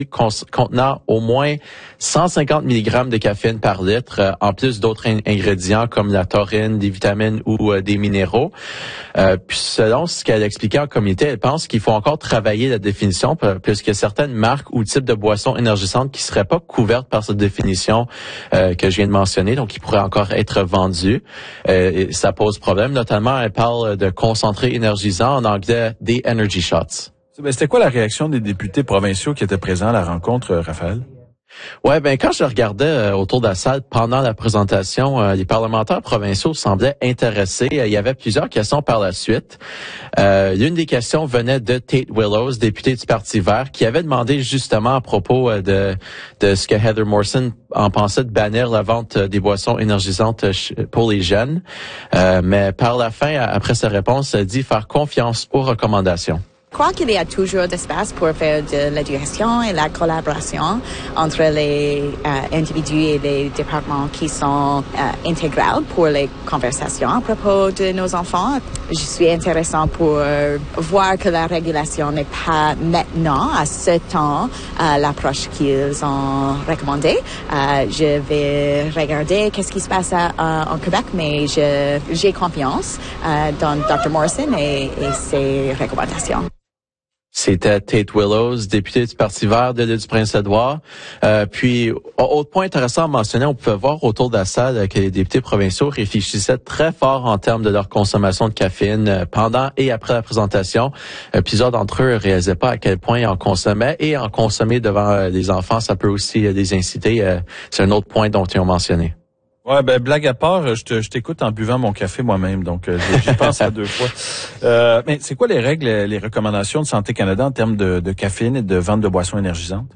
contenant au moins 150 mg de caféine par litre, en plus d'autres ingrédients comme la taurine, des vitamines ou des minéraux. Puis selon ce qu'elle expliquait en comité, elle pense qu'il faut encore travailler la définition puisque certaines marques ou types de boissons énergisantes qui seraient pas couvertes par cette définition que je viens de mentionner, donc qui pourraient encore être vendues. Et ça pose problème. Notamment, elle parle de concentré énergisant, en anglais des energy shots. C'était quoi la réaction des députés provinciaux qui étaient présents à la rencontre, Raphaël? Ouais, quand je regardais autour de la salle pendant la présentation, les parlementaires provinciaux semblaient intéressés. Il y avait plusieurs questions par la suite. L'une des questions venait de Tate Willows, député du Parti vert, qui avait demandé justement à propos de ce que Heather Morrison en pensait de bannir la vente des boissons énergisantes pour les jeunes. Mais par la fin, après sa réponse, elle dit faire confiance aux recommandations. Je crois qu'il y a toujours d'espace pour faire de l'éducation et la collaboration entre les individus et les départements qui sont intégrales pour les conversations à propos de nos enfants. Je suis intéressant pour voir que la régulation n'est pas maintenant, à ce temps, l'approche qu'ils ont recommandée. Je vais regarder qu'est-ce qui se passe en Québec, mais j'ai confiance dans Dr. Morrison et ses recommandations. C'était Tate Willows, député du Parti vert de l'île du Prince-Édouard. Puis, autre point intéressant à mentionner, on pouvait voir autour de la salle que les députés provinciaux réfléchissaient très fort en termes de leur consommation de caféine pendant et après la présentation. Plusieurs d'entre eux ne réalisaient pas à quel point ils en consommaient, et en consommer devant les enfants, ça peut aussi les inciter. C'est un autre point dont ils ont mentionné. Ouais, blague à part, je t'écoute en buvant mon café moi-même, donc j'y pense à deux fois. Mais c'est quoi les règles, les recommandations de Santé Canada en termes de caféine et de vente de boissons énergisantes?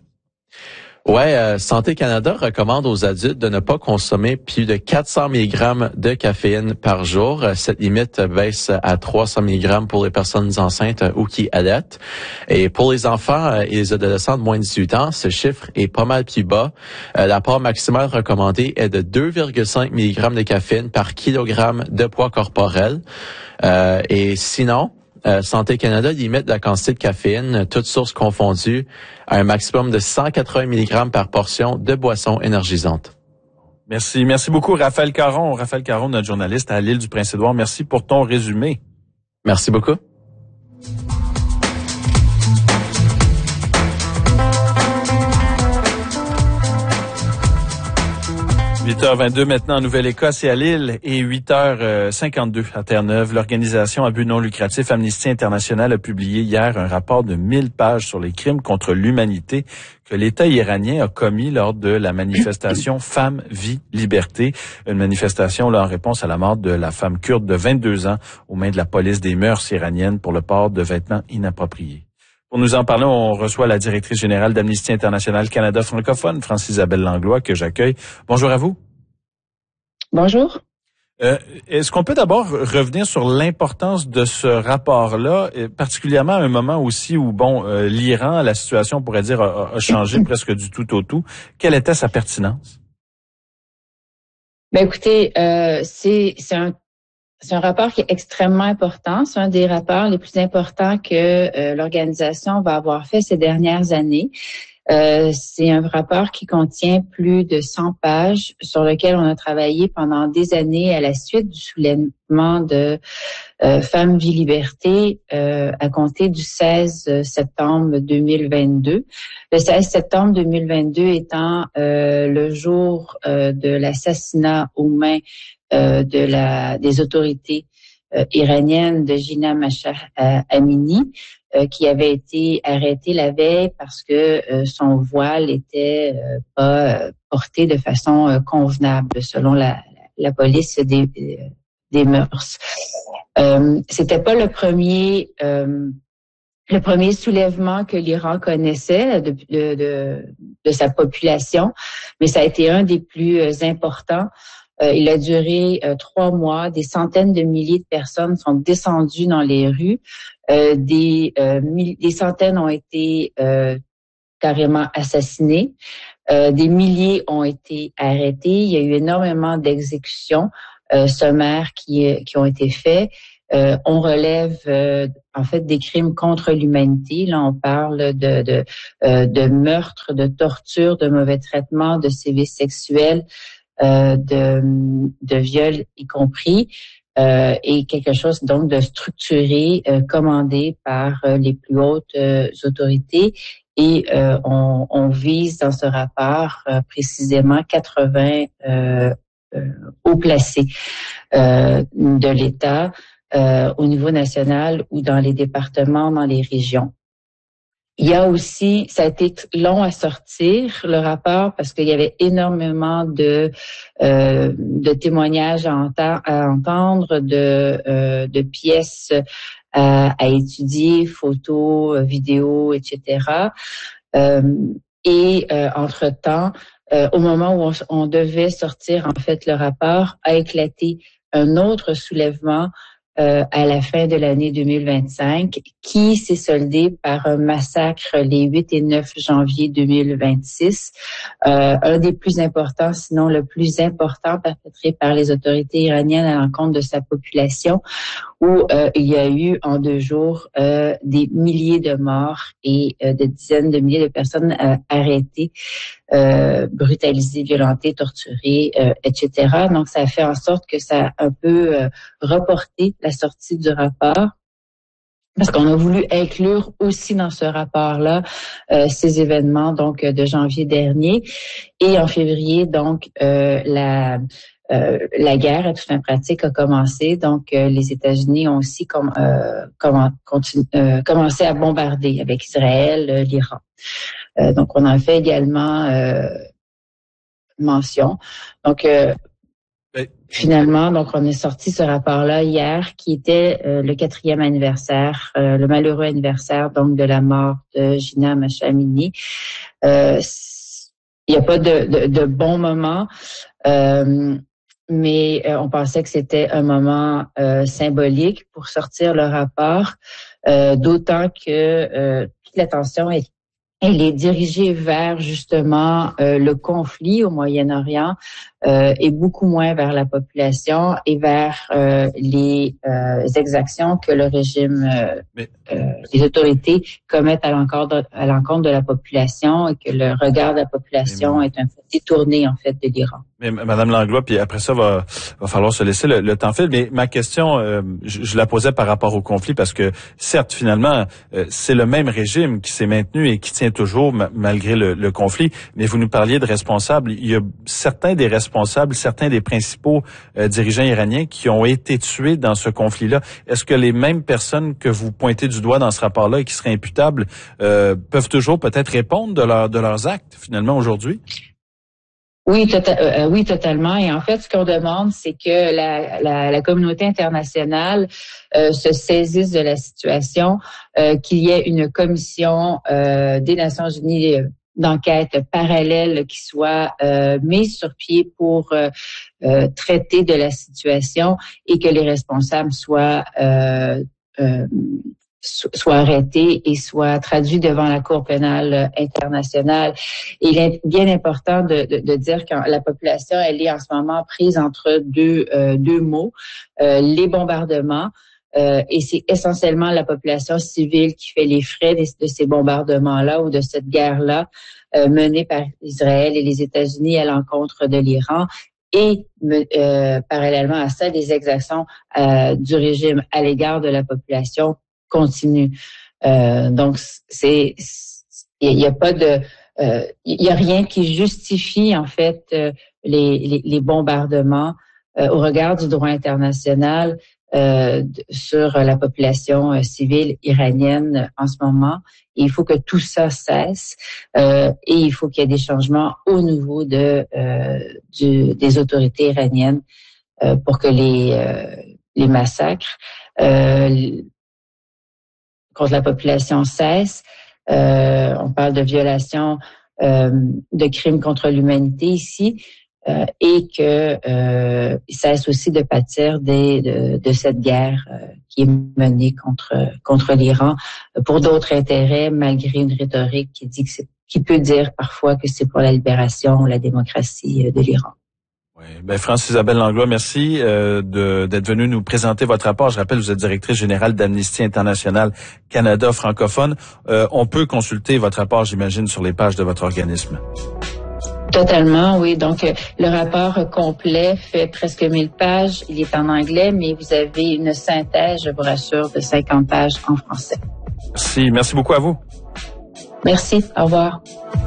Ouais, Santé Canada recommande aux adultes de ne pas consommer plus de 400 mg de caféine par jour. Cette limite baisse à 300 mg pour les personnes enceintes ou qui allaitent. Et pour les enfants et les adolescents de moins de 18 ans, ce chiffre est pas mal plus bas. L'apport maximal recommandé est de 2,5 mg de caféine par kilogramme de poids corporel. Et sinon, Santé Canada limite la quantité de caféine, toutes sources confondues, à un maximum de 180 mg par portion de boissons énergisantes. Merci beaucoup Raphaël Caron. Raphaël Caron, notre journaliste à l'île du Prince-Édouard. Merci pour ton résumé. Merci beaucoup. 8h22 maintenant en Nouvelle-Écosse et à Lille, et 8h52 à Terre-Neuve. L'organisation à but non lucratif Amnesty International a publié hier un rapport de 1000 pages sur les crimes contre l'humanité que l'État iranien a commis lors de la manifestation Femmes, Vie, Liberté. Une manifestation là, en réponse à la mort de la femme kurde de 22 ans aux mains de la police des mœurs iraniennes pour le port de vêtements inappropriés. Pour nous en parler, on reçoit la directrice générale d'Amnesty International Canada francophone, France-Isabelle Langlois, que j'accueille. Bonjour à vous. Bonjour. Est-ce qu'on peut d'abord revenir sur l'importance de ce rapport-là, particulièrement à un moment aussi où, l'Iran, la situation, on pourrait dire, a changé presque du tout au tout. Quelle était sa pertinence? Écoutez, c'est un rapport qui est extrêmement important. C'est un des rapports les plus importants que l'organisation va avoir fait ces dernières années. C'est un rapport qui contient plus de 100 pages sur lequel on a travaillé pendant des années à la suite du soulèvement de Femmes, Vie, Liberté à compter du 16 septembre 2022. Le 16 septembre 2022 étant le jour de l'assassinat aux mains des autorités iraniennes de Jina Mahsa Amini, qui avait été arrêtée la veille parce que son voile était pas porté de façon convenable selon la police des mœurs. C'était pas le premier soulèvement que l'Iran connaissait de sa population, mais ça a été un des plus importants. Il a duré 3 mois. Des centaines de milliers de personnes sont descendues dans les rues. Des centaines ont été carrément assassinés. Des milliers ont été arrêtés. Il y a eu énormément d'exécutions sommaires qui ont été faites. On relève en fait des crimes contre l'humanité. Là, on parle de meurtre, de torture, de mauvais traitements, de sévices sexuels, de viol y compris, et quelque chose donc de structuré, commandé par les plus hautes autorités. Et on vise dans ce rapport précisément 80 hauts placés de l'État au niveau national ou dans les départements, dans les régions. Il y a aussi, ça a été long à sortir, le rapport, parce qu'il y avait énormément de témoignages à entendre, de pièces à étudier, photos, vidéos, etc. Entre-temps, au moment où on devait sortir, en fait, le rapport, a éclaté un autre soulèvement à la fin de l'année 2025, qui s'est soldé par un massacre les 8 et 9 janvier 2026, un des plus importants, sinon le plus important, perpétré par les autorités iraniennes à l'encontre de sa population, où il y a eu en 2 jours des milliers de morts et des dizaines de milliers de personnes arrêtées, brutalisées, violentées, torturées, etc. Donc, ça a fait en sorte que ça a un peu reporté la sortie du rapport, parce qu'on a voulu inclure aussi dans ce rapport-là ces événements donc de janvier dernier. Et en février, donc, la guerre à toute fin pratique a commencé. Donc, les États-Unis ont aussi commencé à bombarder avec Israël, l'Iran. Donc, on en fait également mention. Donc, finalement, donc on est sorti ce rapport-là hier, qui était le 4e anniversaire, le malheureux anniversaire donc de la mort de Jina Mahsa Amini. Il n'y a pas de bon moment, mais on pensait que c'était un moment symbolique pour sortir le rapport, d'autant que toute l'attention elle est dirigée vers justement le conflit au Moyen-Orient et beaucoup moins vers la population et vers les exactions que le régime, les autorités commettent à l'encontre de la population, et que le regard de la population est un peu détourné en fait de l'Iran. Mais Madame Langlois, puis après ça va falloir se laisser le temps filer. Mais ma question, je la posais par rapport au conflit, parce que certes, finalement, c'est le même régime qui s'est maintenu et qui tient toujours malgré le conflit. Mais vous nous parliez de responsables. Il y a certains des responsables, certains des principaux dirigeants iraniens qui ont été tués dans ce conflit-là. Est-ce que les mêmes personnes que vous pointez du doigt dans ce rapport-là et qui seraient imputables peuvent toujours peut-être répondre de leurs actes finalement aujourd'hui? Oui, totalement. Et en fait, ce qu'on demande, c'est que la communauté internationale se saisisse de la situation, qu'il y ait une commission des Nations Unies d'enquête parallèle qui soit mise sur pied pour traiter de la situation, et que les responsables soient arrêtés et soient traduits devant la Cour pénale internationale. Et il est bien important de dire que la population, elle est en ce moment prise entre deux maux, les bombardements, et c'est essentiellement la population civile qui fait les frais de ces bombardements-là ou de cette guerre-là menée par Israël et les États-Unis à l'encontre de l'Iran. Et parallèlement à ça, les exactions du régime à l'égard de la population continue. Donc, il y a pas de, il y a rien qui justifie en fait les bombardements au regard du droit international sur la population civile iranienne en ce moment. Et il faut que tout ça cesse, et il faut qu'il y ait des changements au niveau des autorités iraniennes pour que les massacres contre la population cesse. On parle de violation de crimes contre l'humanité ici, et que cesse aussi de pâtir de cette guerre qui est menée contre l'Iran pour d'autres intérêts, malgré une rhétorique qui peut dire parfois que c'est pour la libération ou la démocratie de l'Iran. Oui. France-Isabelle Langlois, merci d'être venue nous présenter votre rapport. Je rappelle, vous êtes directrice générale d'Amnesty International Canada francophone. On peut consulter votre rapport, j'imagine, sur les pages de votre organisme. Totalement, oui. Donc, le rapport complet fait presque 1000 pages. Il est en anglais, mais vous avez une synthèse, je vous rassure, de 50 pages en français. Merci beaucoup à vous. Merci, au revoir.